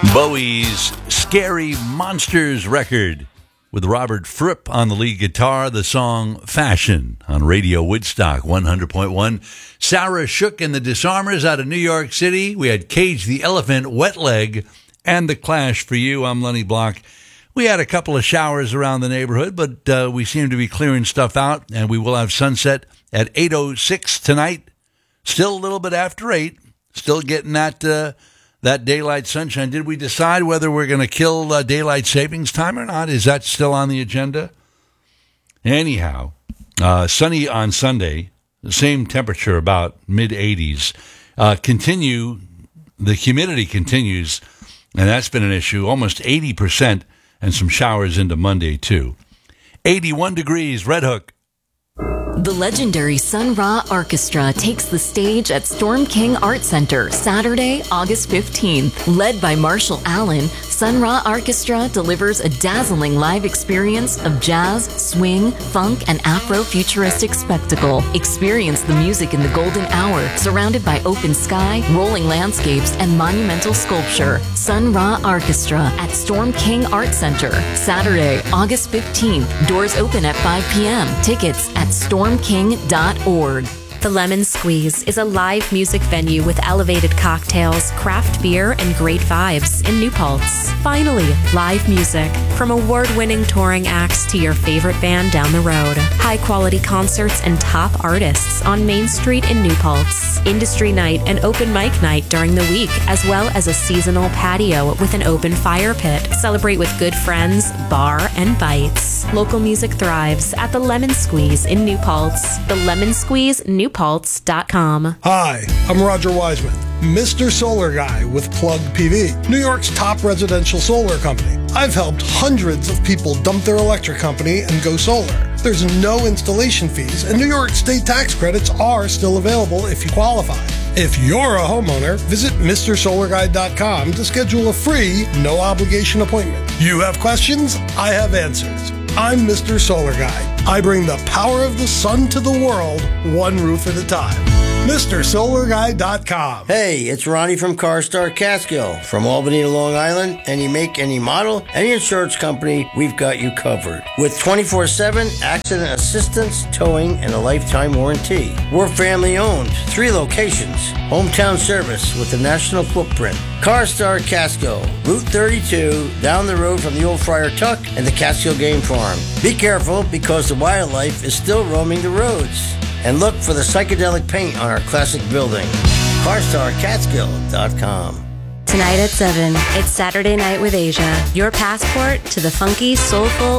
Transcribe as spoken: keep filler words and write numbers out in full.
Bowie's Scary Monsters record with Robert Fripp on the lead guitar, the song Fashion on Radio Woodstock one hundred point one. Sarah Shook and the Disarmers out of New York City. We had Cage the Elephant, Wet Leg, and The Clash for you. I'm Lenny Block. We had a couple of showers around the neighborhood, but uh, we seem to be clearing stuff out, and we will have sunset at eight oh six tonight. Still a little bit after eight. Still getting that... Uh, That daylight sunshine. Did we decide whether we're going to kill uh, daylight savings time or not? Is that still on the agenda? Anyhow, uh, sunny on Sunday, the same temperature, about mid eighties. Uh, continue, the humidity continues, and that's been an issue, almost eighty percent, and some showers into Monday, too. eighty-one degrees, Red Hook. The legendary Sun Ra Orchestra takes the stage at Storm King Art Center Saturday, August fifteenth. Led by Marshall Allen, Sun Ra Orchestra delivers a dazzling live experience of jazz, swing, funk, and Afro-futuristic spectacle. Experience the music in the golden hour, surrounded by open sky, rolling landscapes, and monumental sculpture. Sun Ra Orchestra at Storm King Art Center, Saturday, August fifteenth. Doors open at five p.m. Tickets at storm king dot org. The Lemon Squeeze is a live music venue with elevated cocktails, craft beer, and great vibes in New Paltz. Finally, live music. From award-winning touring acts to your favorite band down the road. High-quality concerts and top artists on Main Street in New Paltz. Industry night and open mic night during the week, as well as a seasonal patio with an open fire pit. Celebrate with good friends, bar, and bites. Local music thrives at the Lemon Squeeze in New Paltz. The Lemon Squeeze, New Paltz dot com. Hi, I'm Roger Wiseman, Mister Solar Guy with Plug P V, New York's top residential solar company. I've helped hundreds of people dump their electric company and go solar. There's no installation fees, and New York state tax credits are still available if you qualify. If you're a homeowner, visit Mister Solar Guy dot com to schedule a free, no-obligation appointment. You have questions? I have answers. I'm Mister Solar Guy. I bring the power of the sun to the world, one roof at a time. Mister Solar Guy dot com. Hey, it's Ronnie from CarStar Catskill. From Albany to Long Island, any make, any model, any insurance company, we've got you covered. With twenty-four seven accident assistance, towing, and a lifetime warranty. We're family owned, three locations. Hometown service with a national footprint. CarStar Catskill, Route thirty-two, down the road from the old Friar Tuck and the Catskill Game Farm. Be careful because the wildlife is still roaming the roads. And look for the psychedelic paint on our classic building. car star catskill dot com. Tonight at seven, it's Saturday Night with Asia, your passport to the funky, soulful,